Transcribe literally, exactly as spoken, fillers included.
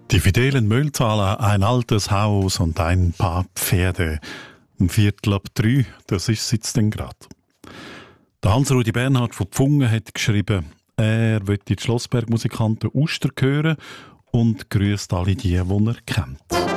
Die fidelen Müllzahler, ein altes Haus und ein paar Pferde. Um Viertel ab drei, das ist es jetzt denn grad. Der Hans-Rudi Bernhard von Pfungen hat geschrieben, er will die Schlossberg-Musikanten Uster hören und grüßt alle die, die er kennt.